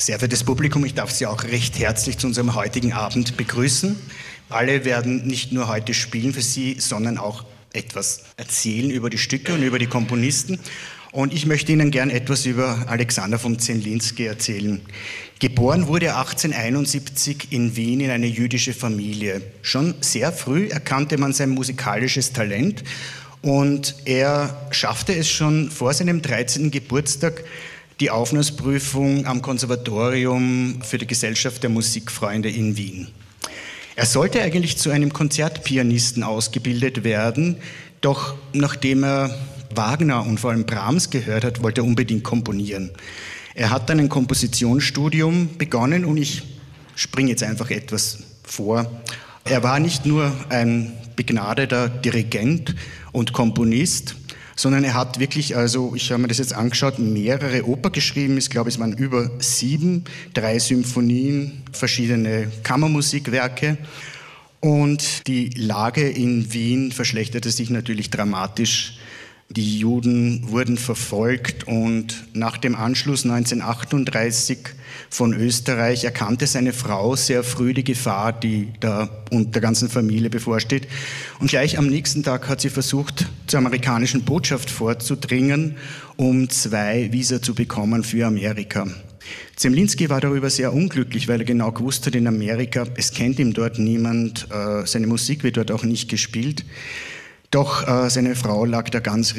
Sehr verehrtes Publikum, ich darf Sie auch recht herzlich zu unserem heutigen Abend begrüßen. Alle werden nicht nur heute spielen für Sie, sondern auch etwas erzählen über die Stücke und über die Komponisten. Und ich möchte Ihnen gern etwas über Alexander von Zemlinsky erzählen. Geboren wurde er 1871 in Wien in eine jüdische Familie. Schon sehr früh erkannte man sein musikalisches Talent und er schaffte es schon vor seinem 13. Geburtstag, die Aufnahmeprüfung am Konservatorium für die Gesellschaft der Musikfreunde in Wien. Er sollte eigentlich zu einem Konzertpianisten ausgebildet werden, doch nachdem er Wagner und vor allem Brahms gehört hat, wollte er unbedingt komponieren. Er hat dann ein Kompositionsstudium begonnen und ich springe jetzt einfach etwas vor. Er war nicht nur ein begnadeter Dirigent und Komponist, sondern er hat wirklich, also ich habe mir das jetzt angeschaut, mehrere Opern geschrieben. Ich glaube, es waren über 7, 3 Symphonien, verschiedene Kammermusikwerke. Und die Lage in Wien verschlechterte sich natürlich dramatisch. Die Juden wurden verfolgt und nach dem Anschluss 1938 von Österreich erkannte seine Frau sehr früh die Gefahr, die da und der ganzen Familie bevorsteht. Und gleich am nächsten Tag hat sie versucht, zur amerikanischen Botschaft vorzudringen, um 2 Visa zu bekommen für Amerika. Zemlinsky war darüber sehr unglücklich, weil er genau gewusst hat, in Amerika, es kennt ihn dort niemand, seine Musik wird dort auch nicht gespielt. Doch seine Frau lag da ganz